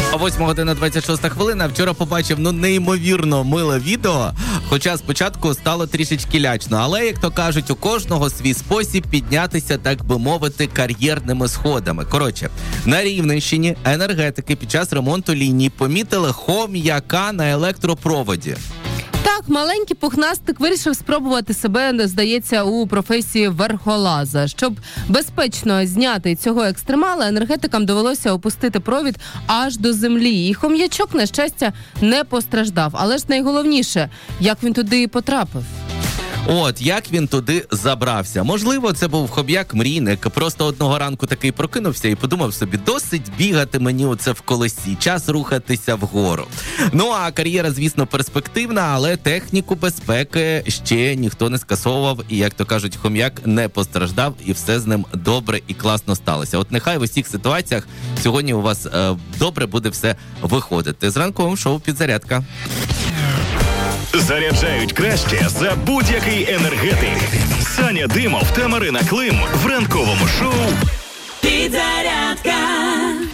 8 година 26 хвилина. Вчора побачив, неймовірно миле відео, хоча спочатку стало трішечки лячно. Але, як то кажуть, у кожного свій спосіб піднятися, так би мовити, кар'єрними сходами. Коротше, на Рівненщині енергетики під час ремонту ліній помітили хом'яка на електропроводі. Так, маленький пухнастик вирішив спробувати себе, здається, у професії верхолаза. Щоб безпечно зняти цього екстремала, енергетикам довелося опустити провід аж до землі. І хом'ячок, на щастя, не постраждав. Але ж найголовніше, як він туди потрапив. От, як він туди забрався. Можливо, це був хом'як-мрійник. Просто одного ранку такий прокинувся і подумав собі, досить бігати мені оце в колесі, час рухатися вгору. Ну, а кар'єра, звісно, перспективна, але техніку безпеки ще ніхто не скасовував. І, як то кажуть, хом'як не постраждав, і все з ним добре і класно сталося. От нехай в усіх ситуаціях сьогодні у вас добре буде все виходити. З ранковим шоу «Підзарядка». Заряджають краще за будь-який енергетик. Саня Димов та Марина Клим в ранковому шоу «Підзарядка».